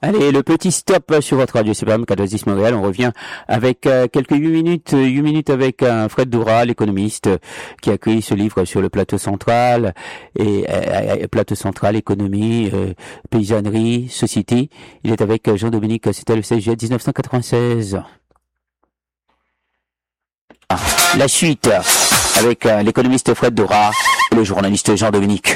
Allez, le petit stop sur votre radio CPAM 14 Montréal. On revient avec quelques 8 minutes avec Fred Doura, l'économiste, qui a écrit ce livre sur le plateau central et plateau central, économie, paysannerie, société. Il est avec Jean-Dominique, c'était le 16 juillet 1996. La suite avec l'économiste Fred Doura et le journaliste Jean-Dominique.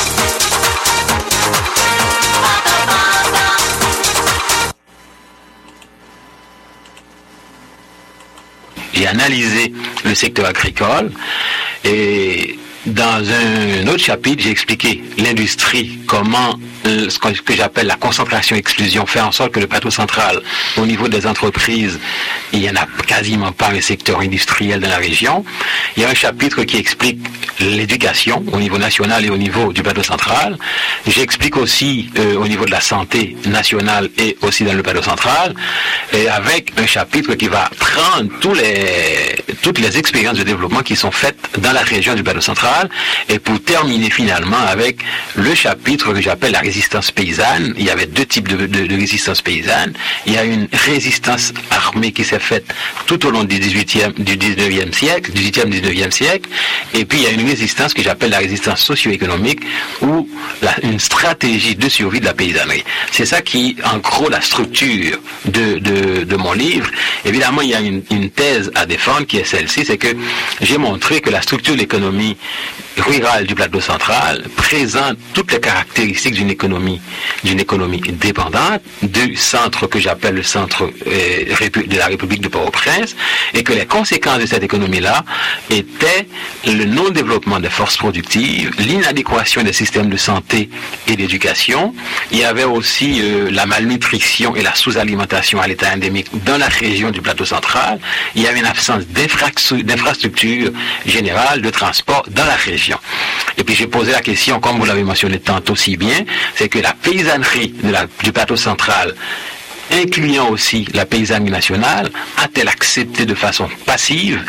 J'ai analysé le secteur agricole et dans un autre chapitre, j'ai expliqué l'industrie, comment ce que j'appelle la concentration-exclusion fait en sorte que le plateau central, au niveau des entreprises, il n'y en a quasiment pas un secteur industriel dans la région. Il y a un chapitre qui explique l'éducation au niveau national et au niveau du plateau central. J'explique aussi au niveau de la santé nationale et aussi dans le plateau central, et avec un chapitre qui va prendre toutes les expériences de développement qui sont faites dans la région du plateau central, et pour terminer finalement avec le chapitre que j'appelle la résistance paysanne. Il y avait deux types de résistance paysanne. Il y a une résistance armée qui s'est faite tout au long du 19e siècle, et puis il y a une résistance que j'appelle la résistance socio-économique, ou une stratégie de survie de la paysannerie. C'est ça qui, en gros, la structure de mon livre. Évidemment, il y a une thèse à défendre qui est celle-ci, c'est que j'ai montré que la structure de l'économie rurale du plateau central présente toutes les caractéristiques d'une économie dépendante du centre que j'appelle le centre de la République de Port-au-Prince, et que les conséquences de cette économie-là étaient le non-développement des forces productives, l'inadéquation des systèmes de santé et d'éducation. Il y avait aussi la malnutrition et la sous-alimentation à l'état endémique dans la région du plateau central. Il y avait une absence d'infrastructures générales de transport dans la région. Et puis j'ai posé la question, comme vous l'avez mentionné tantôt si bien, c'est que la paysannerie du plateau central, incluant aussi la paysannerie nationale, a-t-elle accepté de façon passive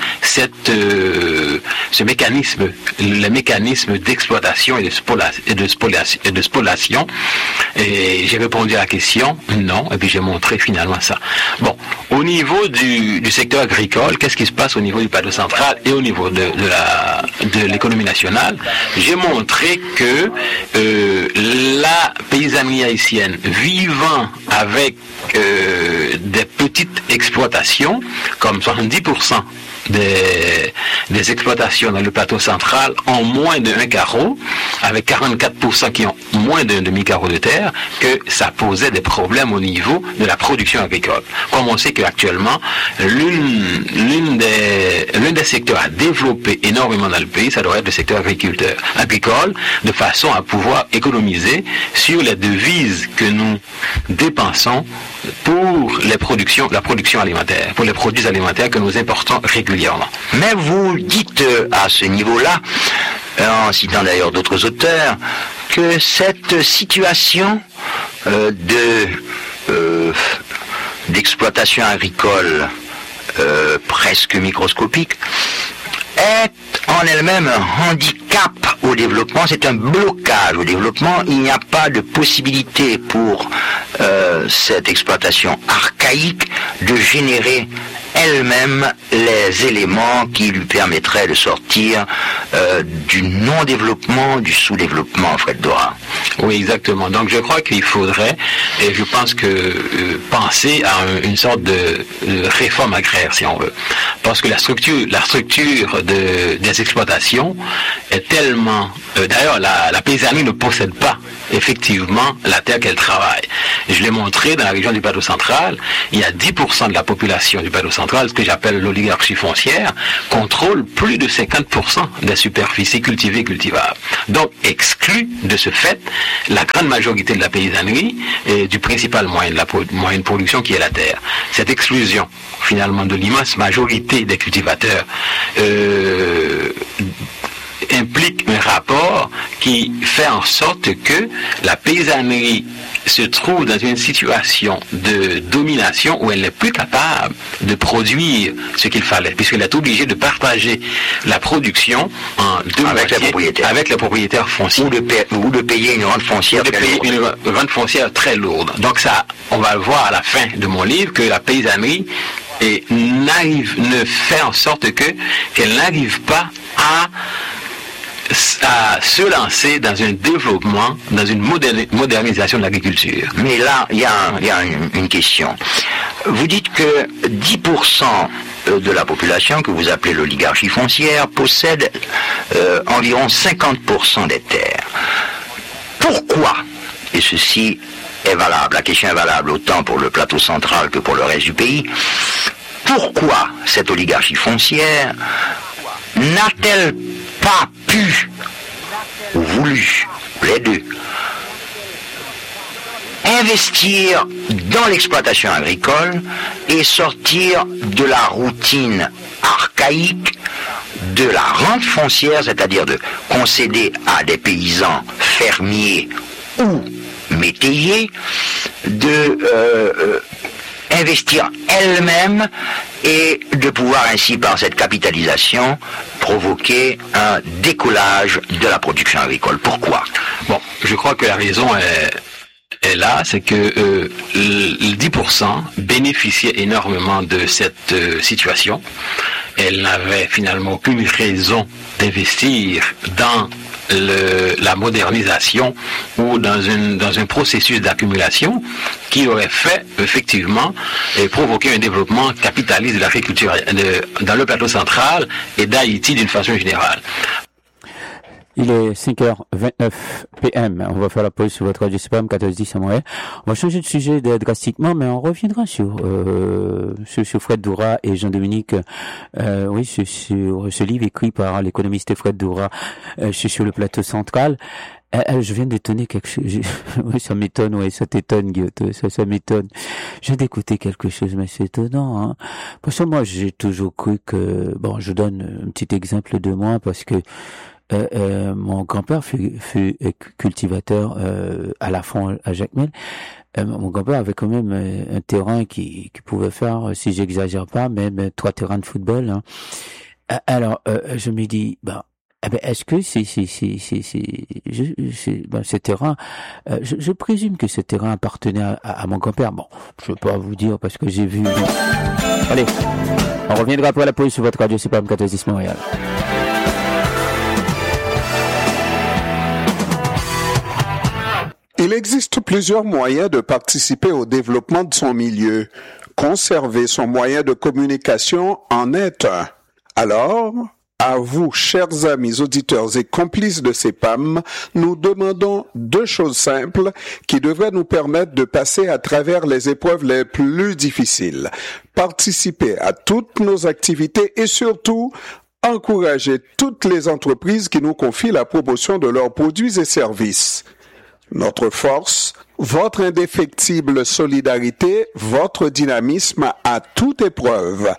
les mécanismes d'exploitation et de spoliation? Et j'ai répondu à la question, non, et puis j'ai montré finalement ça. Bon, au niveau du secteur agricole, qu'est-ce qui se passe au niveau du plateau central et au niveau de l'économie nationale? J'ai montré que la paysannerie haïtienne, vivant avec des petites exploitations, comme 70% des exploitations dans le plateau central ont moins de 1 carreau, avec 44% qui ont moins d'un demi-carreau de terre, que ça posait des problèmes au niveau de la production agricole. Comme on sait qu'actuellement, l'un des secteurs à développer énormément dans le pays, ça doit être le secteur agricole, de façon à pouvoir économiser sur les devises que nous dépensons pour la production alimentaire, pour les produits alimentaires que nous importons régulièrement. Mais vous dites à ce niveau-là, en citant d'ailleurs d'autres auteurs, que cette situation d'exploitation agricole presque microscopique est en elle-même un handicap au développement, c'est un blocage au développement. Il n'y a pas de possibilité pour cette exploitation archaïque de générer elle-même les éléments qui lui permettraient de sortir du non-développement, du sous-développement, Fred Doura. Oui, exactement. Donc je crois qu'il faudrait, et je pense que penser à une sorte de réforme agraire, si on veut. Parce que la structure des exploitations est tellement... d'ailleurs, la paysannerie ne possède pas effectivement la terre qu'elle travaille. Je l'ai montré dans la région du plateau central, il y a 10% de la population du plateau central, ce que j'appelle l'oligarchie foncière, contrôle plus de 50% des superficies cultivées et cultivables. Donc, exclut de ce fait la grande majorité de la paysannerie et du principal moyen de production qui est la terre. Cette exclusion, finalement, de l'immense majorité des cultivateurs implique un rapport qui fait en sorte que la paysannerie se trouve dans une situation de domination où elle n'est plus capable de produire ce qu'il fallait, puisqu'elle est obligée de partager la production en deux moitiés avec les propriétaires fonciers. Ou de payer une rente foncière très lourde. Donc ça, on va le voir à la fin de mon livre, que la paysannerie ne fait en sorte qu'elle n'arrive pas à se lancer dans un développement, dans une modernisation de l'agriculture. Mais là, il y a une question. Vous dites que 10% de la population, que vous appelez l'oligarchie foncière, possède environ 50% des terres. Pourquoi, et ceci est valable, la question est valable autant pour le plateau central que pour le reste du pays, pourquoi cette oligarchie foncière n'a-t-elle pas pu, ou voulu, les deux, investir dans l'exploitation agricole et sortir de la routine archaïque de la rente foncière, c'est-à-dire de concéder à des paysans fermiers ou métayers de investir elles-mêmes et de pouvoir ainsi, par cette capitalisation, provoquer un décollage de la production agricole. Pourquoi ? Bon, je crois que la raison est là, c'est que 10% bénéficiaient énormément de cette situation. Elle n'avait finalement aucune raison d'investir dans la modernisation ou dans un processus d'accumulation qui aurait fait effectivement provoquer un développement capitaliste de l'agriculture dans le plateau central et d'Haïti d'une façon générale. Il est 5h29 PM. On va faire la pause sur votre radio CPAM 1410 à Montréal. On va changer de sujet drastiquement, mais on reviendra sur Fred Doura et Jean-Dominique. Sur ce livre écrit par l'économiste Fred Doura, sur le plateau central. Je viens d'étonner quelque chose. Oui, ça m'étonne, ça t'étonne, Guillaume. Ça m'étonne. Je viens d'écouter quelque chose, mais c'est étonnant, hein. Parce que moi, j'ai toujours cru que, je donne un petit exemple de moi parce que, mon grand-père fut cultivateur à la Fond à Jacmel. Mon grand-père avait quand même un terrain qui pouvait faire, si j'exagère pas, même 3 terrains de football. Hein. Alors je me dis, est-ce que ce terrain, je présume que ce terrain appartenait à mon grand-père. Bon, je peux pas vous dire parce que j'ai vu. Allez, on reviendra après la pause sur votre radio CPAM 1410 Montréal. Il existe plusieurs moyens de participer au développement de son milieu. Conserver son moyen de communication en est un. Alors, à vous, chers amis auditeurs et complices de CPAM, nous demandons 2 choses simples qui devraient nous permettre de passer à travers les épreuves les plus difficiles. Participer à toutes nos activités et surtout, encourager toutes les entreprises qui nous confient la promotion de leurs produits et services. Notre force, votre indéfectible solidarité, votre dynamisme à toute épreuve.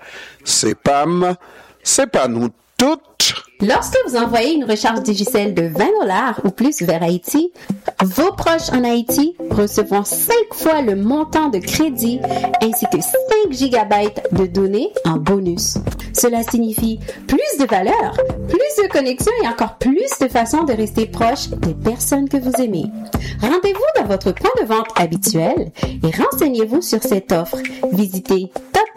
CPAM, c'est pas nous toutes. Lorsque vous envoyez une recharge Digicel de $20 ou plus vers Haïti, vos proches en Haïti recevront 5 fois le montant de crédit ainsi que 5 gigabytes de données en bonus. Cela signifie plus de valeur, plus de connexion et encore plus de façons de rester proche des personnes que vous aimez. Rendez-vous dans votre point de vente habituel et renseignez-vous sur cette offre. Visitez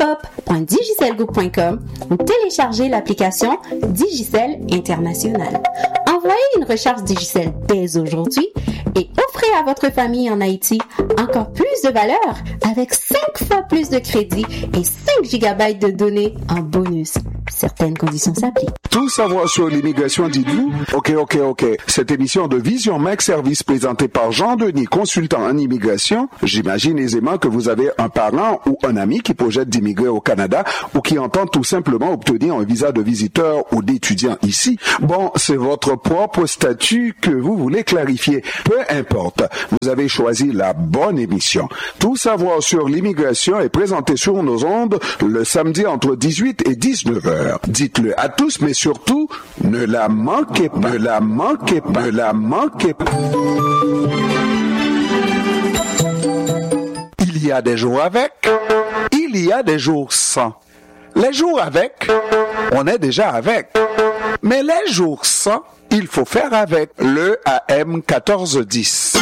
topup.digicelgroup.com ou téléchargez l'application Digicel International. Envoyez une recharge Digicel dès aujourd'hui et offrez à votre famille en Haïti encore plus de valeur avec 5 fois plus de crédit et 5 gigabytes de données en bonus. Certaines conditions s'appliquent. Tout savoir sur l'immigration, dites-vous? Ok. Cette émission de Vision Max Service présentée par Jean-Denis, consultant en immigration, j'imagine aisément que vous avez un parent ou un ami qui projette d'immigrer au Canada ou qui entend tout simplement obtenir un visa de visiteur ou d'étudiant ici. Bon, c'est votre propre statut que vous voulez clarifier. Peu importe, vous avez choisi la bonne émission. Tout savoir sur l'immigration est présenté sur nos ondes le samedi entre 18 et 19 heures. Dites-le à tous, mais surtout, ne la manquez pas. Ne la manquez pas. Ne la manquez pas. Il y a des jours avec, il y a des jours sans. Les jours avec, on est déjà avec. Mais les jours sans, il faut faire avec le AM 1410.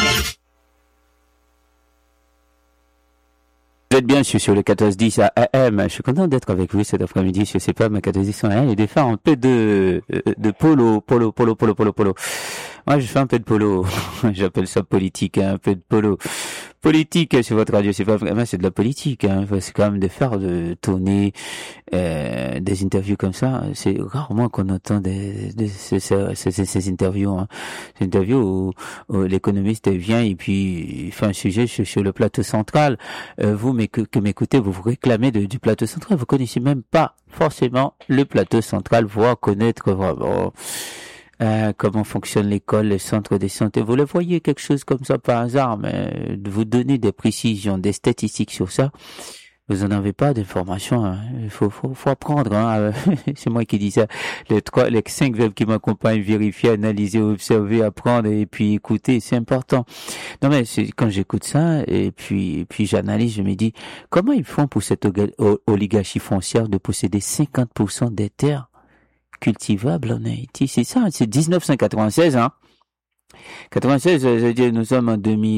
Vous êtes bien sur le 1410 AM. Je suis content d'être avec vous cet après-midi. Je sais pas, ma 1410 AM et de faire un peu de polo. Moi, je fais un peu de polo. J'appelle ça politique, hein, un peu de polo. Politique sur votre radio, c'est pas vraiment, c'est de la politique, hein. C'est quand même de faire tourner des interviews comme ça. C'est rarement qu'on entend ces interviews, hein. Ces interviews où l'économiste vient et puis il fait un sujet sur le plateau central. Vous, mais que m'écoutez, vous vous réclamez du plateau central. Vous connaissez même pas forcément le plateau central, voire connaître vraiment comment fonctionne l'école, les centres de santé. Vous le voyez quelque chose comme ça par hasard, mais de vous donner des précisions, des statistiques sur ça, vous en avez pas d'informations, hein. Il faut apprendre, hein. C'est moi qui dis ça. Les 5 verbes qui m'accompagnent: vérifier, analyser, observer, apprendre et puis écouter, c'est important. Non mais c'est quand j'écoute ça et puis j'analyse, je me dis comment ils font pour cette oligarchie foncière de posséder 50% des terres cultivable en Haïti, c'est ça, c'est 1996, hein. 96, je veux dire, nous sommes en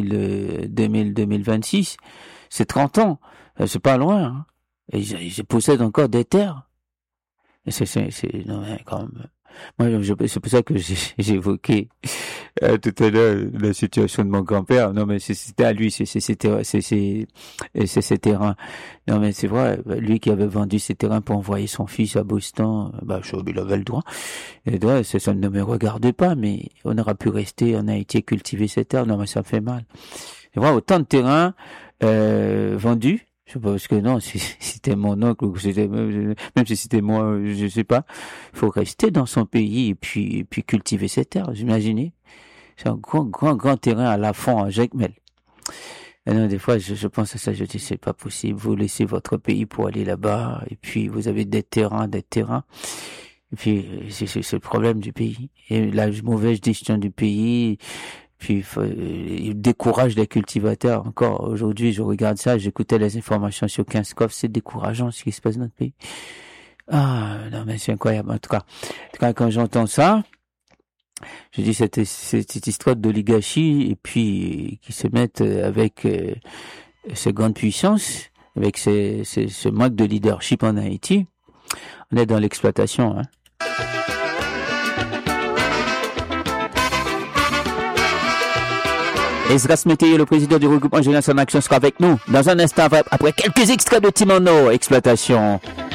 2026, c'est 30 ans, c'est pas loin, hein. Et je possède encore des terres. Et non, mais quand même. Moi, c'est pour ça que j'ai évoqué tout à l'heure la situation de mon grand-père. Non, mais c'était à lui, c'est ses terrains. Non, mais c'est vrai, lui qui avait vendu ses terrains pour envoyer son fils à Boston, il avait le droit. Et ça ne me regarde pas, mais on aura pu rester en Haïti et cultiver ses terres. Non, mais ça fait mal. C'est vrai, autant de terrains vendus. Je sais pas, parce que non, si c'était mon oncle ou même si c'était moi, je sais pas. Il faut rester dans son pays et puis cultiver ses terres. Vous imaginez? C'est un grand terrain à la fond, à Jacmel. Et non, des fois, je pense à ça, je dis, c'est pas possible. Vous laissez votre pays pour aller là-bas et puis vous avez des terrains. Et puis, c'est le problème du pays. Et la mauvaise gestion du pays, puis il décourage les cultivateurs. Encore aujourd'hui, je regarde ça, j'écoutais les informations sur 15COF, c'est décourageant ce qui se passe dans notre pays. Ah non, mais c'est incroyable. En tout cas, quand j'entends ça, je dis cette histoire d'oligarchie et puis qui se mettent avec ces grandes puissances, avec ce manque de leadership en Haïti. On est dans l'exploitation, hein. Esdras Météo, le président du regroupement Jeunesse en Action, sera avec nous dans un instant après quelques extraits de Timono, exploitation.